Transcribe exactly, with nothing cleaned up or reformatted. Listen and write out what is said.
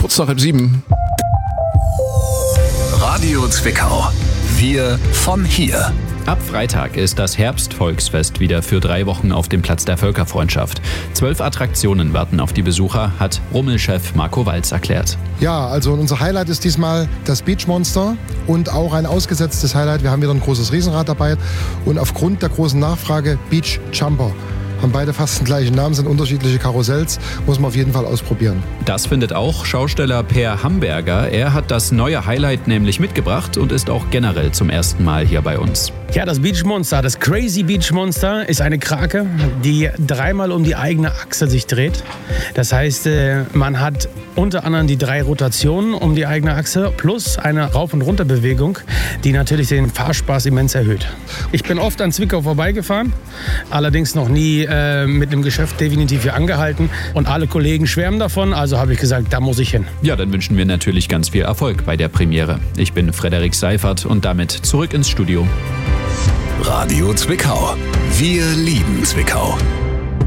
kurz nach halb sieben. Radio Zwickau. Wir von hier. Ab Freitag ist das Herbstvolksfest wieder für drei Wochen auf dem Platz der Völkerfreundschaft. Zwölf Attraktionen warten auf die Besucher, hat Rummelchef Marco Walz erklärt. Ja, also unser Highlight ist diesmal das Beach Monster und auch ein ausgesetztes Highlight. Wir haben wieder ein großes Riesenrad dabei und aufgrund der großen Nachfrage Beach Jumper. Haben beide fast den gleichen Namen, sind unterschiedliche Karussells, muss man auf jeden Fall ausprobieren. Das findet auch Schausteller Per Hamberger. Er hat das neue Highlight nämlich mitgebracht und ist auch generell zum ersten Mal hier bei uns. Ja, das Beach Monster, das Crazy Beach Monster ist eine Krake, die dreimal um die eigene Achse sich dreht. Das heißt, man hat unter anderem die drei Rotationen um die eigene Achse plus eine Rauf- und Runterbewegung, die natürlich den Fahrspaß immens erhöht. Ich bin oft an Zwickau vorbeigefahren, allerdings noch nie äh, mit einem Geschäft definitiv hier angehalten. Und alle Kollegen schwärmen davon, also habe ich gesagt, da muss ich hin. Ja, dann wünschen wir natürlich ganz viel Erfolg bei der Premiere. Ich bin Frederik Seifert und damit zurück ins Studio. Radio Zwickau. Wir lieben Zwickau.